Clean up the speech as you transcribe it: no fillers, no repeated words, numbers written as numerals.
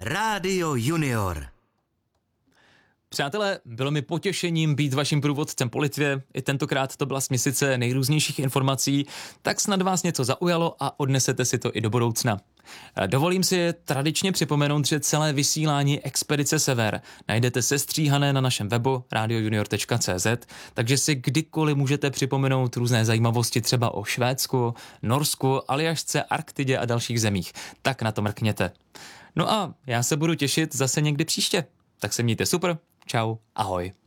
Rádio Junior. Přátelé, bylo mi potěšením být vaším průvodcem po Litvě. I tentokrát to byla směsice nejrůznějších informací, tak snad vás něco zaujalo a odnesete si to i do budoucna. Dovolím si tradičně připomenout, že celé vysílání Expedice Sever najdete sestříhané na našem webu radiojunior.cz, takže si kdykoliv můžete připomenout různé zajímavosti třeba o Švédsku, Norsku, Aljašce, Arktidě a dalších zemích. Tak na to mrkněte. No a já se budu těšit zase někdy příště. Tak se mějte super, čau, ahoj.